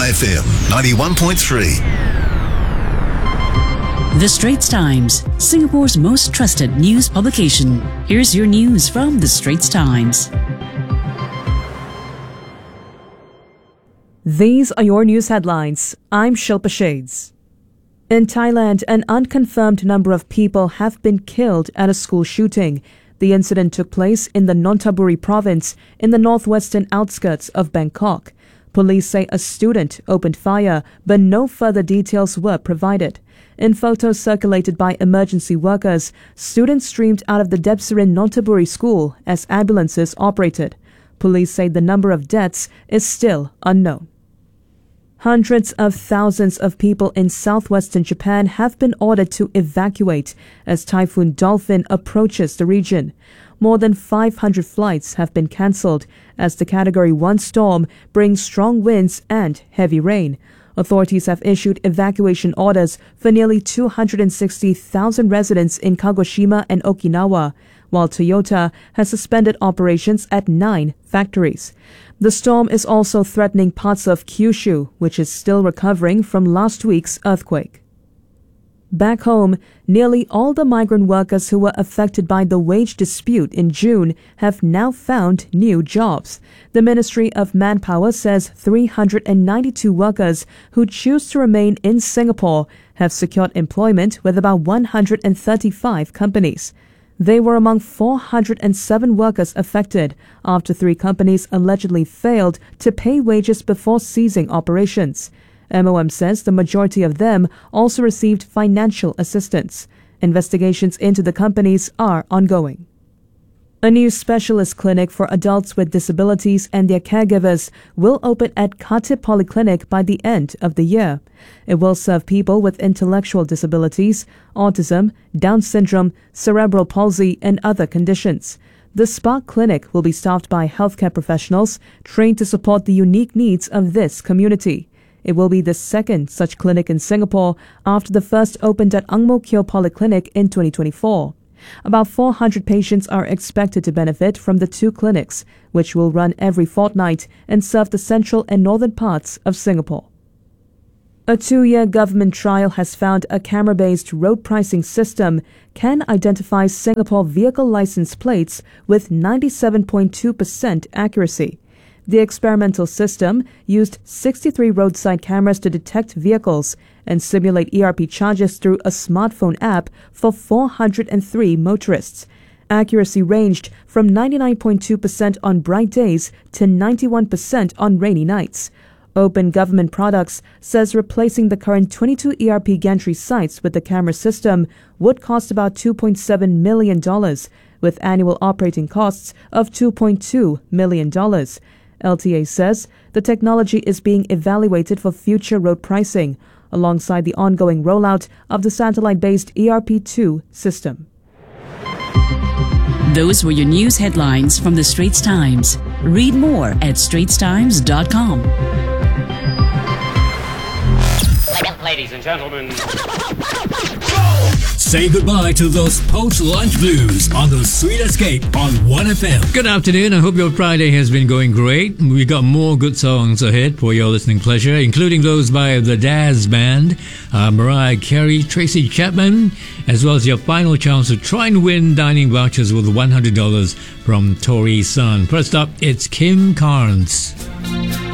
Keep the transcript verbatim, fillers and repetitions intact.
F M ninety-one point three. The Straits Times, Singapore's most trusted news publication. Here's your news from The Straits Times. These are your news headlines. I'm Shilpa Shades. In Thailand, an unconfirmed number of people have been killed at a school shooting. The incident took place in the Nonthaburi province in the northwestern outskirts of Bangkok. Police say a student opened fire, but no further details were provided. In photos circulated by emergency workers, students streamed out of the Debsirin Nonthaburi school as ambulances operated. Police say the number of deaths is still unknown. Hundreds of thousands of people in southwestern Japan have been ordered to evacuate as Typhoon Dolphin approaches the region. More than five hundred flights have been cancelled as the Category one storm brings strong winds and heavy rain. Authorities have issued evacuation orders for nearly two hundred sixty thousand residents in Kagoshima and Okinawa, while Toyota has suspended operations at nine factories. The storm is also threatening parts of Kyushu, which is still recovering from last week's earthquake. Back home, nearly all the migrant workers who were affected by the wage dispute in June have now found new jobs. The Ministry of Manpower says three hundred ninety-two workers who choose to remain in Singapore have secured employment with about one hundred thirty-five companies. They were among four hundred seven workers affected after three companies allegedly failed to pay wages before ceasing operations. M O M says the majority of them also received financial assistance. Investigations into the companies are ongoing. A new specialist clinic for adults with disabilities and their caregivers will open at Khatib Polyclinic by the end of the year. It will serve people with intellectual disabilities, autism, Down syndrome, cerebral palsy, and other conditions. The Spark Clinic will be staffed by healthcare professionals trained to support the unique needs of this community. It will be the second such clinic in Singapore after the first opened at Ang Mo Kio Polyclinic in twenty twenty-four. About four hundred patients are expected to benefit from the two clinics, which will run every fortnight and serve the central and northern parts of Singapore. A two-year government trial has found a camera-based road pricing system can identify Singapore vehicle license plates with ninety-seven point two percent accuracy. The experimental system used sixty-three roadside cameras to detect vehicles and simulate E R P charges through a smartphone app for four hundred three motorists. Accuracy ranged from ninety-nine point two percent on bright days to ninety-one percent on rainy nights. Open Government Products says replacing the current twenty-two E R P gantry sites with the camera system would cost about two point seven million dollars, with annual operating costs of two point two million dollars. L T A says the technology is being evaluated for future road pricing, alongside the ongoing rollout of the satellite-based E R P two system. Those were your news headlines from The Straits Times. Read more at straits times dot com. Ladies and gentlemen, say goodbye to those post-lunch blues on the Sweet Escape on one F M. Good afternoon. I hope your Friday has been going great. We got more good songs ahead for your listening pleasure, including those by the Daz Band, uh, Mariah Carey, Tracy Chapman, as well as your final chance to try and win dining vouchers worth one hundred dollars from Tori Sun. First up, it's Kim Carnes.